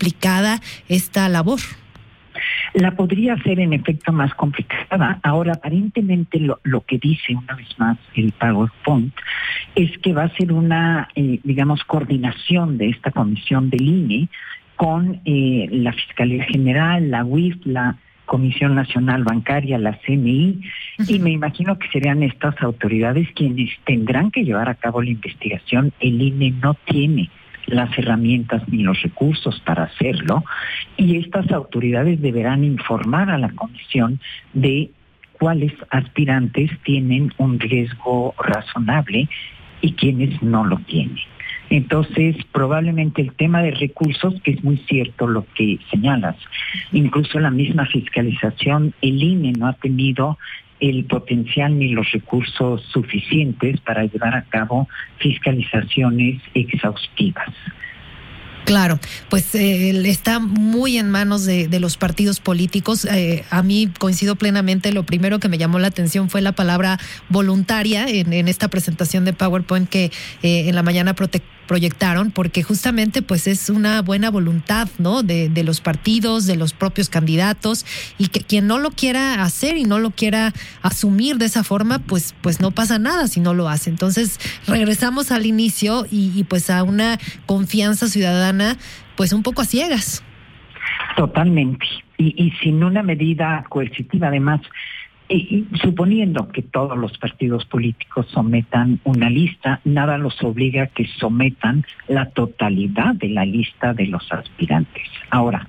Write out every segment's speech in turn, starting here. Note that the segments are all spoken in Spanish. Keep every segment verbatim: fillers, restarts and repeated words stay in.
complicada esta labor. La podría hacer en efecto más complicada. Ahora, aparentemente lo, lo que dice una vez más el PowerPoint es que va a ser una, eh, digamos, coordinación de esta comisión del I N E con eh, la Fiscalía General, la U I F, la Comisión Nacional Bancaria, la C N I, uh-huh. y me imagino que serían estas autoridades quienes tendrán que llevar a cabo la investigación. El I N E no tiene las herramientas ni los recursos para hacerlo, y estas autoridades deberán informar a la comisión de cuáles aspirantes tienen un riesgo razonable y quienes no lo tienen. Entonces, probablemente el tema de recursos, que es muy cierto lo que señalas, incluso la misma fiscalización, el I N E no ha tenido el potencial ni los recursos suficientes para llevar a cabo fiscalizaciones exhaustivas. Claro, pues eh, está muy en manos de, de los partidos políticos. Eh, a mí coincido plenamente. Lo primero que me llamó la atención fue la palabra voluntaria en, en esta presentación de PowerPoint que eh, en la mañana prote- proyectaron, porque justamente pues es una buena voluntad, ¿no? De, de los partidos, de los propios candidatos, y que quien no lo quiera hacer y no lo quiera asumir de esa forma, pues, pues no pasa nada si no lo hace. Entonces regresamos al inicio y, y pues a una confianza ciudadana pues un poco a ciegas. Totalmente. Y, y sin una medida coercitiva, además, y, y suponiendo que todos los partidos políticos sometan una lista, nada los obliga a que sometan la totalidad de la lista de los aspirantes. Ahora,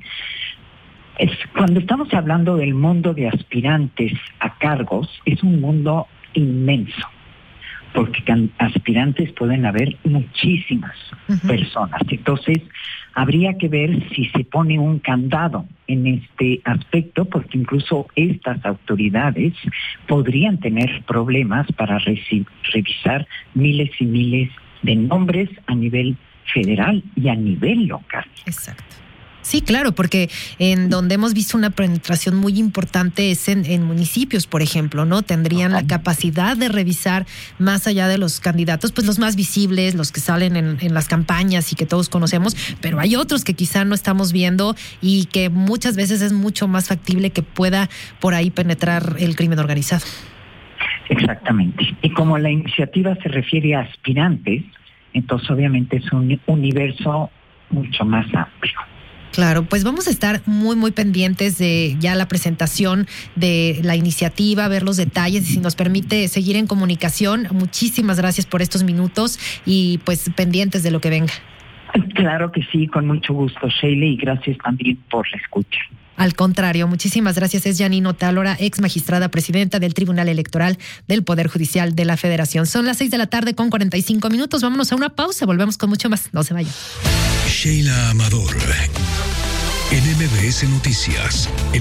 es, cuando estamos hablando del mundo de aspirantes a cargos, es un mundo inmenso, porque can, aspirantes pueden haber muchísimas uh-huh. personas. Entonces, habría que ver si se pone un candado en este aspecto, porque incluso estas autoridades podrían tener problemas para reci- revisar miles y miles de nombres a nivel federal y a nivel local. Exacto. Sí, claro, porque en donde hemos visto una penetración muy importante es en, en municipios, por ejemplo, ¿no? Tendrían la capacidad de revisar más allá de los candidatos, pues los más visibles, los que salen en, en las campañas y que todos conocemos, pero hay otros que quizá no estamos viendo y que muchas veces es mucho más factible que pueda por ahí penetrar el crimen organizado. Exactamente. Y como la iniciativa se refiere a aspirantes, entonces obviamente es un universo mucho más amplio. Claro, pues vamos a estar muy, muy pendientes de ya la presentación de la iniciativa, ver los detalles y si nos permite seguir en comunicación. Muchísimas gracias por estos minutos y pues pendientes de lo que venga. Claro que sí, con mucho gusto, Sheila, y gracias también por la escucha. Al contrario, muchísimas gracias. Es Janine Otálora, ex magistrada presidenta del Tribunal Electoral del Poder Judicial de la Federación. Son las seis de la tarde con cuarenta y cinco minutos. Vámonos a una pausa, volvemos con mucho más. No se vayan. Sheila Amador, en M B S Noticias.